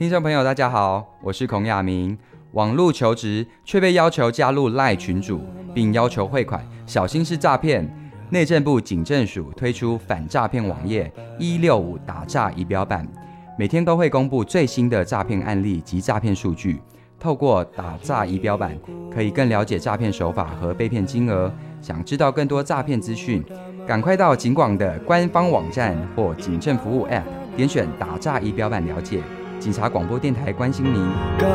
听众朋友大家好，我是孔亚明。网络求职却被要求加入 LINE 群组，并要求汇款，小心是诈骗。内政部警政署推出反诈骗网页165打诈仪表板，每天都会公布最新的诈骗案例及诈骗数据。透过打诈仪表板，可以更了解诈骗手法和被骗金额。想知道更多诈骗资讯，赶快到警广的官方网站或警政服务 App， 点选打诈仪表板了解。警察广播电台关心您。